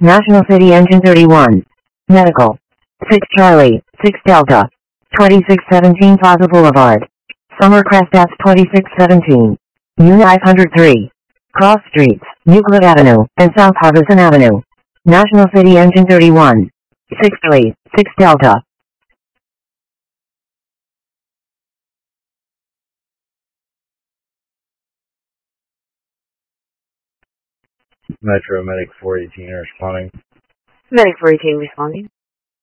National City Engine 31. Medical. 6 Charlie, 6 Delta. 2617 Plaza Boulevard. Summercrest Ave 2617. U 503. Cross Streets, Euclid Avenue, and South Harbison Avenue. National City Engine 31. 6 Charlie, 6 Delta. Metro Medic 418 responding. Medic 418 responding.